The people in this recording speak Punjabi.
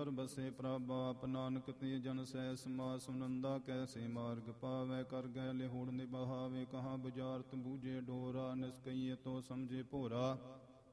ਅੰਤਰ ਬਸੇ ਪ੍ਰਭ ਆਪ। ਨਾਨਕ ਤੇ ਜਨ ਸਹਿ ਸਮਾ ਸੁਨੰਦਾ ਕੈਸੇ ਮਾਰਗ ਪਾਵੈ। ਕਰ ਗਏ ਲਿਹੋੜ ਨਿਬਹਾਵੇ ਕਹਾਂ ਬੁਝਾਰਤ ਬੂਝੇ ਡੋਰਾ। ਨਿਸਕਈਏ ਤੋ ਸਮਝੇ ਭੋਰਾ